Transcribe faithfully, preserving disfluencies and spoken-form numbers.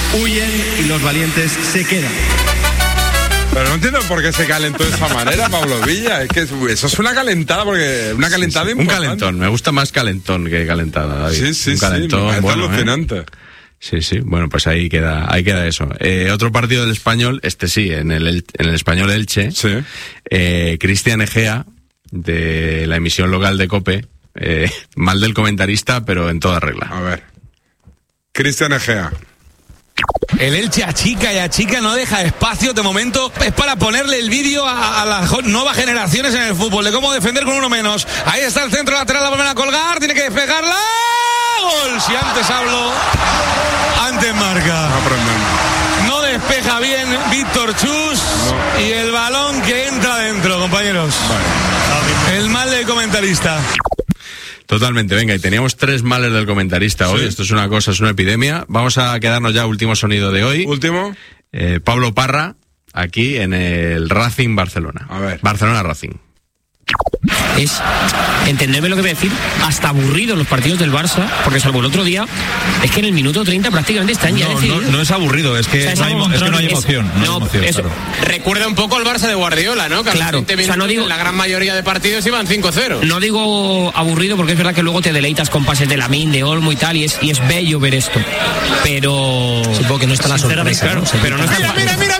huyen y los valientes se quedan. Pero no entiendo por qué se calentó de esa manera, Pablo Villa. Es que eso es una calentada, porque una calentada sí, sí. importante. Un calentón, me gusta más calentón que calentada, David. Sí, sí, un calentón, sí, bueno, alucinante. ¿eh? Sí, sí, bueno, pues ahí queda, ahí queda eso. Eh, otro partido del Español, este sí, en el, en el Español Elche, sí. eh, Cristian Egea, de la emisión local de COPE, eh, mal del comentarista, pero en toda regla. A ver. Cristian Egea. El Elche achica y achica, no deja espacio. De momento es para ponerle el vídeo a, a las nuevas generaciones en el fútbol, de cómo defender con uno menos. Ahí está el centro lateral, la vuelven a colgar, tiene que despegarla. ¡Gol! Si antes hablo, antes marca. No, no despeja bien Víctor Chus no. Y el balón que entra dentro, compañeros. Vale. El mal del comentarista. Totalmente, venga, y teníamos tres males del comentarista hoy, sí. Esto es una cosa, es una epidemia. Vamos a quedarnos ya, último sonido de hoy. Último. Eh, Pablo Parra, aquí en el Racing Barcelona. A ver. Barcelona Racing. Es, entenderme lo que voy a decir, hasta aburrido los partidos del Barça, porque salvo el otro día, es que en el minuto treinta prácticamente están ya no, decididos. No, no es aburrido, es que, o sea, es, no, hay, es que no hay emoción. Es, no no, hay emoción eso, claro. Recuerda un poco al Barça de Guardiola, ¿no? Que claro, o sea, no digo, en la gran mayoría de partidos iban cinco cero. No digo aburrido porque es verdad que luego te deleitas con pases de Lamine, de Olmo y tal, y es, y es bello ver esto. Pero... Supongo que no está la sorpresa. Claro, ¿no? pero no está... Mira, mira, mira.